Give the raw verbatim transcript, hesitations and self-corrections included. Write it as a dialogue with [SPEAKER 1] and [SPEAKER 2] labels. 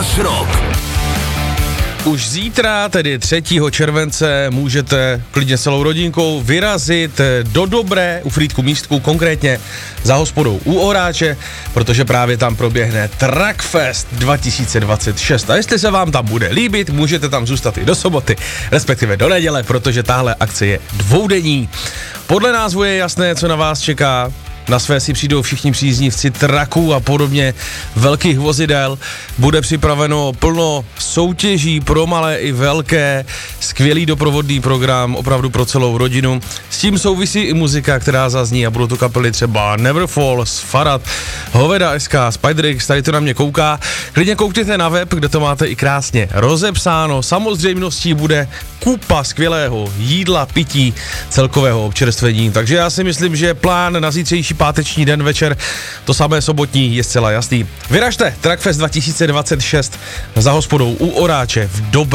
[SPEAKER 1] váš rok.
[SPEAKER 2] Už zítra, tedy třetího července, můžete klidně celou rodinkou vyrazit do Dobré u Frýdku Místku, konkrétně za hospodou u Oráče, protože právě tam proběhne Trackfest dva tisíce dvacet šest. A jestli se vám tam bude líbit, můžete tam zůstat i do soboty, respektive do neděle, protože tahle akce je dvoudenní. Podle názvu je jasné, co na vás čeká. Na své si přijdou všichni příznivci traků a podobně velkých vozidel. Bude připraveno plno soutěží pro malé i velké, skvělý doprovodný program opravdu pro celou rodinu. S tím souvisí i muzika, která zazní a budou to kapely třeba Neverfalls, Farad, Hoveda S K, Spiderix, tady to na mě kouká. Klidně koukněte na web, kde to máte i krásně rozepsáno. Samozřejmostí bude kupa skvělého jídla, pití, celkového občerstvení. Takže já si myslím, že plán na zítřejší páteční den večer, to samé sobotní, je zcela jasný. Vyražte, Trackfest dva tisíce dvacet šest za hospodou u Oráče v Dobré.